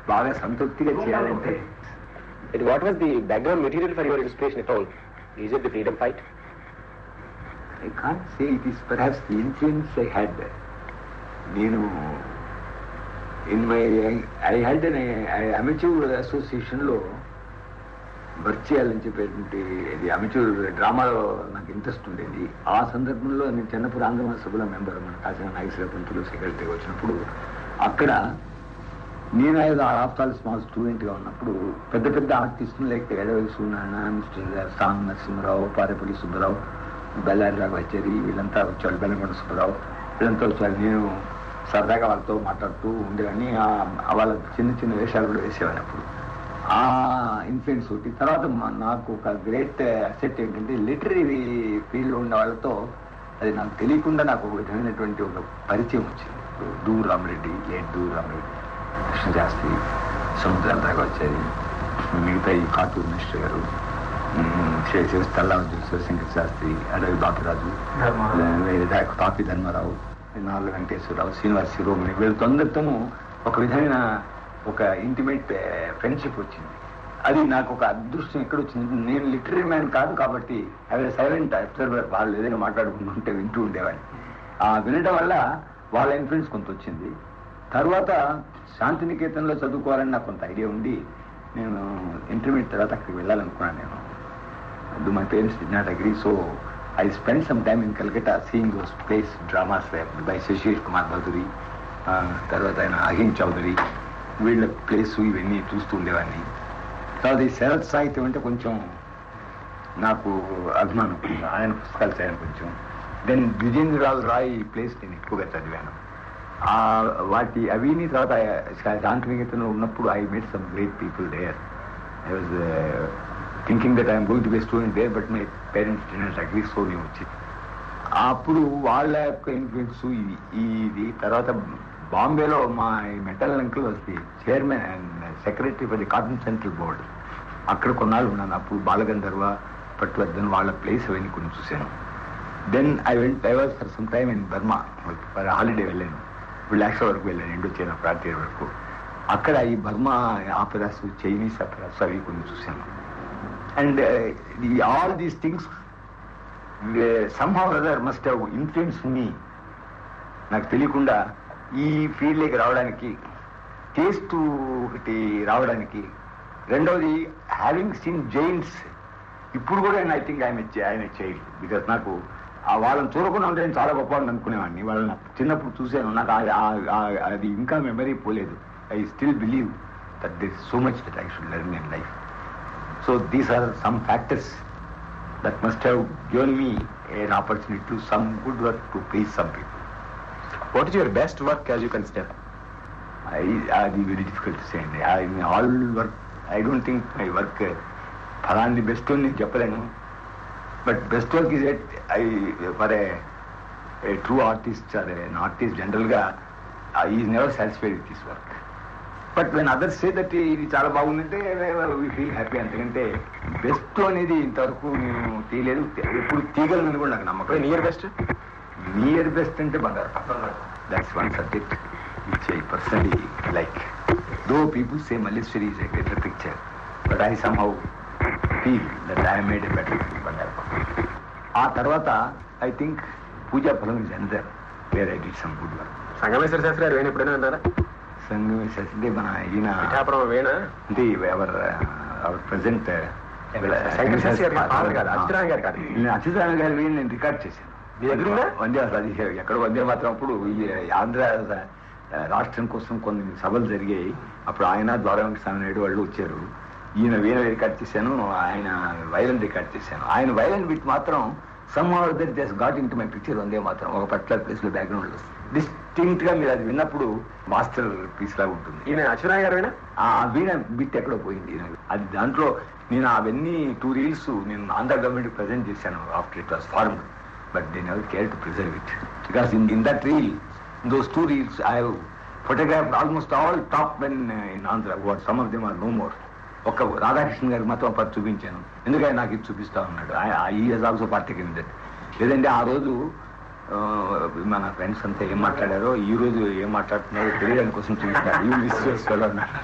బాగా సంతృప్తిగా చేయాలంటే. What was the background material for your inspiration at all? Is it the freedom fight? I can't say. It is perhaps the influence I had. నేను I had an amateur associationలో work చేయాలని చెప్పేటువంటి ఇది amateur డ్రామాలో నాకు interest ఉండేది. ఆ సందర్భంలో నేను చిన్నప్పుడు ఆంధ్ర సభలో మెంబర్ మన కాసిన నాగేశ్వర పంతులు సెక్రటరీ వచ్చినప్పుడు అక్కడ నేను ఆఫ్టర్ ఆల్ స్మాల్ స్టూడెంట్గా ఉన్నప్పుడు పెద్ద పెద్ద ఆర్టిస్టులు like Edavalli సూనారాయణ, mister song Narasimharao, Parepalli Subbarao, Bellary Raghavachari వీళ్ళంతా వచ్చారు, బెల్లంకొండ సుబ్బారావు వీళ్ళంతా వచ్చారు. నేను సరదాగా వాళ్ళతో మాట్లాడుతూ ఉండేవాడిని. వాళ్ళ చిన్న చిన్న వేషాలు కూడా వేసేవాడిని. అప్పుడు ఆ ఇన్ఫ్లుయెన్స్ ఒకటి. తర్వాత నాకు ఒక గ్రేట్ అసెట్ ఏంటంటే లిటరీ ఫీల్డ్లో ఉన్న వాళ్ళతో అది నాకు తెలియకుండా నాకు ఒక విధమైనటువంటి ఒక పరిచయం వచ్చింది. దూ రామరెడ్డి, లేట్ దూ రామరెడ్డి, కృష్ణశాస్త్రి, సముద్రాల దాకా వచ్చేది, మిగతా ఈ కాటూరు మినిస్టర్ గారు, తల్లావతి శివశంకర్ శాస్త్రి, అడవి బాపిరాజు, తాపి ధర్మారావు, నార్ల వెంకటేశ్వరరావు, శ్రీనివాస్ శిరోమణి వీళ్ళందరితోనూ ఒక విధమైన ఒక ఇంటిమేట్ ఫ్రెండ్షిప్ వచ్చింది. అది నాకు ఒక అదృష్టం ఎక్కడ వచ్చింది. నేను లిటరీ మ్యాన్ కాదు కాబట్టి అవి సైలెంట్ అబ్జర్వర్. వాళ్ళు ఏదైనా మాట్లాడుకుంటుంటే వింటూ ఉండేవాడిని. వినడం వల్ల వాళ్ళ ఇన్ఫ్లుయెన్స్ కొంత వచ్చింది. తర్వాత శాంతినికేతన్లో చదువుకోవాలని నాకు కొంత ఐడియా ఉండి నేను ఇంటర్మీడియట్ తర్వాత అక్కడికి వెళ్ళాలనుకున్నాను. నేను my parents did not agree. So I spend some time in Calcutta seeing those place dramas by శశీష్ Kumar బహదూరి, తర్వాత ఆయన అహిం చౌదరి వీళ్ళ ప్లేసు ఇవన్నీ చూస్తూ ఉండేవాడిని. తర్వాత ఈ శరత్ సాహిత్యం అంటే కొంచెం నాకు అభిమానం, ఆయన పుస్తకాలు చదివాను కొంచెం. దెన్ ద్విజేంద్రరావు రాయ్ ప్లేస్ నేను ఎక్కువగా చదివాను. వాటి అవిని తర్వాత శాంతినికేతన్లో ఉన్నప్పుడు I mate some great people there. I was thinking that I'm going to be student there, but my parents did not agree. So నేను వచ్చి అప్పుడు వాళ్ళ యొక్క ఇన్ఫ్లుయెన్స్ ఇది. తర్వాత బాంబేలో మా మెటల్ అంకుల్ వచ్చి chairman and secretary for the cotton central board. అక్కడ కొన్నాళ్ళు ఉన్నాను. అప్పుడు బాలగంధర్వ, పట్వర్ధన్ వాళ్ళ ప్లేస్ అవన్నీ కొన్ని చూశాను. Then I was for some time in Burma for holiday వెళ్ళాను. విలాక్స్ వరకు వెళ్ళాను, ఇండోచైనా ప్రాంతీయ వరకు. అక్కడ ఈ బర్మా ఆపెరాస్, చైనీస్ ఆపెరాస్ అవి కొన్ని చూశాను. And all these things somehow other must have influence మీ. నాకు తెలియకుండా ఈ ఫీల్డ్లోకి రావడానికి, టేస్ట్ ఒకటి రావడానికి. రెండవది హ్యావింగ్ సీన్ జైంట్స్. ఇప్పుడు కూడా ఐ థింక్ ఆయన చైల్డ్. బికాస్ నాకు వాళ్ళని చూడకుండా ఉంటే నేను చాలా గొప్పవాడిని అనుకునేవాడిని. వాళ్ళని చిన్నప్పుడు చూశాను. నాకు అది ఇంకా మెమరీ పోలేదు. I still believe that there is so much that I should learn in life. So these are some factors that must have given me an opportunity to some good work to please some people. What is your best work as you consider? I'd be very difficult to say. In all work, I don't think my work the best one is Japan. But best work is for a true artist or an artist general he is never satisfied with his work. But when others say that ఇది చాలా బాగుందంటే we feel happy. అంతకంటే best అనేది ఇంతవరకు నేను తీయలేదు, ఎప్పుడు తీయగలను కూడా నాకు నమ్మకం. నియర్ బెస్ట్ అంటే బంగారు. That's one subject which I personally like. Though people say Malleswari is a better picture, but I somehow feel that I made a better బంగారు. ఆ తర్వాత ఐ థింక్ పూజా ఫలం is another where I did some good work. Sangameshwara Sastry గారు వేణు ఎప్పుడైనా అంటారా? సంగమేశ్వర అంటే మన ఈయన వేణ అంటే అవర్ ప్రెసెంట్ అచ్యుతారాయణ గారి వేణు నేను రికార్డ్ చేశాను. అది ఎక్కడ వందే మాత్రం అప్పుడు ఆంధ్ర రాష్ట్రం కోసం కొన్ని సభలు జరిగాయి. అప్పుడు ఆయన ద్వారకాస్వామి నాయుడు వాళ్ళు వచ్చారు. ఈయన వీణ రికార్డ్ చేశాను, ఆయన వైలన్ రికార్డ్ చేశాను. ఆయన వైలన్ బిట్ మాత్రం somehow that just got into my picture వందే మాత్రం ఒక పర్టికులర్ ప్లేస్ లో బ్యాక్గ్రౌండ్ లో డిస్టింక్ట్ గా మీరు అది విన్నప్పుడు మాస్టర్ పీస్ లాగా ఉంటుంది. ఈయన అచ్యుతారాయణ గారు వీణ ఆ వీణ బిట్ ఎక్కడో పోయింది. అది దాంట్లో నేను అవన్నీ 2 reels నేను ఆంధ్ర గవర్నమెంట్ ప్రెజెంట్ చేశాను after it was formed. But they never care to preserve it because in that reel, in those 2 reels I have photographed almost all top men in Andhra. What some of them are no more. ఒక రాధాకృష్ణ గారికి మాత్రం పది చూపించాను. ఎందుకంటే నాకు ఇది చూపిస్తా ఉన్నాడు. ఈ హజ్ ఆల్సో పార్టీ కింద. లేదంటే ఆ రోజు మన ఫ్రెండ్స్ అంతా ఏం మాట్లాడారో ఈ రోజు ఏం మాట్లాడుతున్నారో తెలియడానికి కోసం చూపిస్తారు.